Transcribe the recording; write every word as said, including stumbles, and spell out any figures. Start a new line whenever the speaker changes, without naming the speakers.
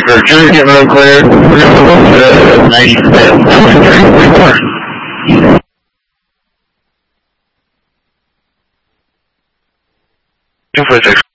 for jury get real clear. We're going to go to ninety-six. Report. two four six.